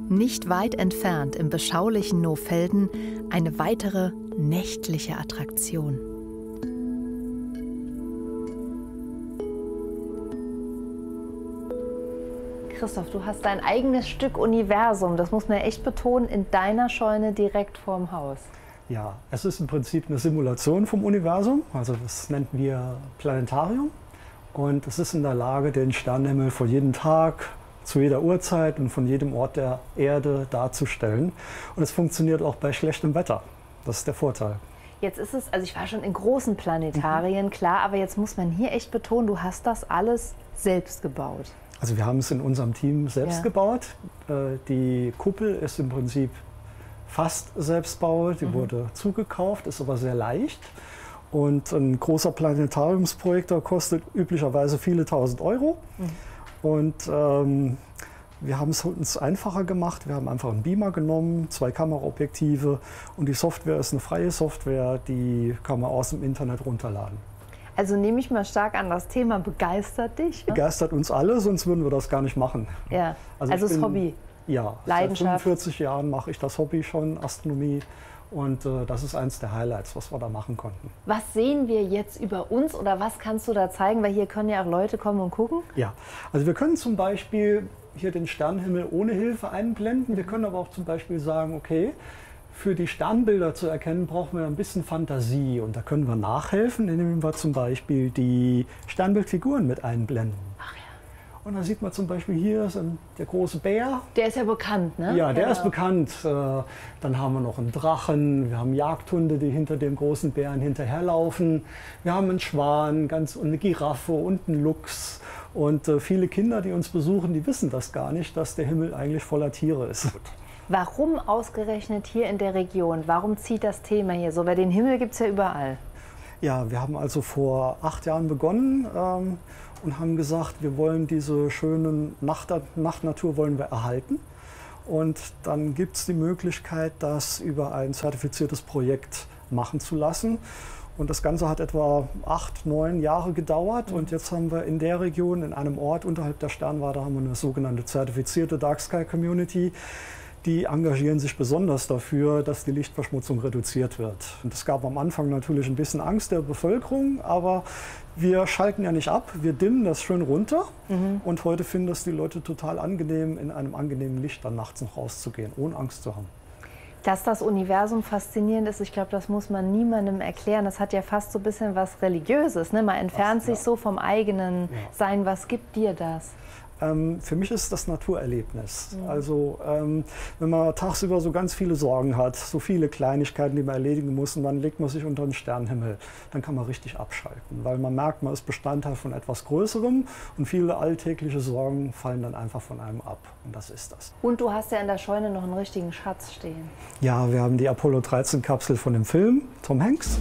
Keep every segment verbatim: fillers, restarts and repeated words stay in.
Nicht weit entfernt im beschaulichen Nohfelden eine weitere nächtliche Attraktion. Christoph, du hast dein eigenes Stück Universum, das muss man echt betonen, in deiner Scheune direkt vorm Haus. Ja, es ist im Prinzip eine Simulation vom Universum, also das nennen wir Planetarium. Und es ist in der Lage, den Sternenhimmel von jedem Tag, zu jeder Uhrzeit und von jedem Ort der Erde darzustellen. Und es funktioniert auch bei schlechtem Wetter. Das ist der Vorteil. Jetzt ist es, also ich war schon in großen Planetarien, mhm. klar, aber jetzt muss man hier echt betonen, du hast das alles selbst gebaut. Also wir haben es in unserem Team selbst ja. gebaut. Die Kuppel ist im Prinzip fast Selbstbau, die mhm. wurde zugekauft, ist aber sehr leicht. Und ein großer Planetariumsprojektor kostet üblicherweise viele tausend Euro. Mhm. Und ähm, wir haben es uns einfacher gemacht. Wir haben einfach einen Beamer genommen, zwei Kameraobjektive und die Software ist eine freie Software, die kann man aus dem Internet runterladen. Also nehme ich mal stark an, das Thema begeistert dich? Ne? Begeistert uns alle, sonst würden wir das gar nicht machen. Ja, also, also das Hobby? Ja, Leidenschaft. Seit fünfundvierzig Jahren mache ich das Hobby schon, Astronomie. Und äh, das ist eins der Highlights, was wir da machen konnten. Was sehen wir jetzt über uns oder was kannst du da zeigen? Weil hier können ja auch Leute kommen und gucken. Ja, also wir können zum Beispiel hier den Sternenhimmel ohne Hilfe einblenden. Wir können aber auch zum Beispiel sagen, okay, für die Sternbilder zu erkennen, brauchen wir ein bisschen Fantasie. Und da können wir nachhelfen, indem wir zum Beispiel die Sternbildfiguren mit einblenden. Ach ja. Und da sieht man zum Beispiel hier der große Bär. Der ist ja bekannt, ne? Ja, der genau. ist bekannt. Dann haben wir noch einen Drachen, wir haben Jagdhunde, die hinter dem großen Bären hinterherlaufen. Wir haben einen Schwan, ganz, und eine Giraffe und einen Luchs. Und viele Kinder, die uns besuchen, die wissen das gar nicht, dass der Himmel eigentlich voller Tiere ist. Warum ausgerechnet hier in der Region? Warum zieht das Thema hier so? Weil den Himmel gibt es ja überall. Ja, wir haben also vor acht Jahren begonnen ähm, und haben gesagt, wir wollen diese schöne Nacht Nachtnatur wollen wir erhalten. Und dann gibt es die Möglichkeit, das über ein zertifiziertes Projekt machen zu lassen. Und das Ganze hat etwa acht, neun Jahre gedauert. Und jetzt haben wir in der Region, in einem Ort unterhalb der Sternwarte, haben wir eine sogenannte zertifizierte Dark Sky Community. Die engagieren sich besonders dafür, dass die Lichtverschmutzung reduziert wird. Und es gab am Anfang natürlich ein bisschen Angst der Bevölkerung, aber wir schalten ja nicht ab, wir dimmen das schön runter. Mhm. Und heute finden das die Leute total angenehm, in einem angenehmen Licht dann nachts noch rauszugehen, ohne Angst zu haben. Dass das Universum faszinierend ist, ich glaube, das muss man niemandem erklären. Das hat ja fast so ein bisschen was Religiöses, ne? Man entfernt Ach, ja. sich so vom eigenen ja. Sein. Was gibt dir das? Ähm, für mich ist das Naturerlebnis. Mhm. Also ähm, wenn man tagsüber so ganz viele Sorgen hat, so viele Kleinigkeiten, die man erledigen muss, und dann legt man sich unter den Sternenhimmel, dann kann man richtig abschalten, weil man merkt, man ist Bestandteil von etwas Größerem und viele alltägliche Sorgen fallen dann einfach von einem ab. Und das ist das. Und du hast ja in der Scheune noch einen richtigen Schatz stehen. Ja, wir haben die Apollo dreizehn Kapsel von dem Film Tom Hanks.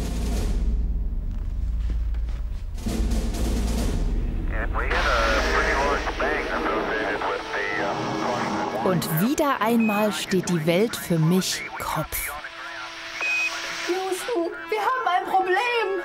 Und wieder einmal steht die Welt für mich Kopf. Houston, wir haben ein Problem!